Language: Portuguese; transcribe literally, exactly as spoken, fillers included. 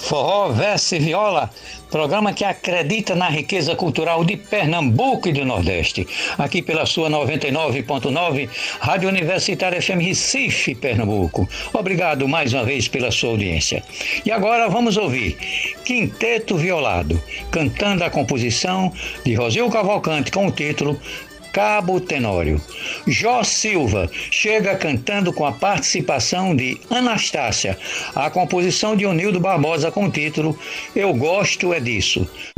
Forró, verso e viola, programa que acredita na riqueza cultural de Pernambuco e do Nordeste. Aqui pela sua noventa e nove ponto nove, Rádio Universitária F M Recife, Pernambuco. Obrigado mais uma vez pela sua audiência. E agora vamos ouvir Quinteto Violado, cantando a composição de Rosil Cavalcante com o título Cabo Tenório. Jó Silva chega cantando com a participação de Anastácia, a composição de Onildo Barbosa com o título Eu Gosto É Disso.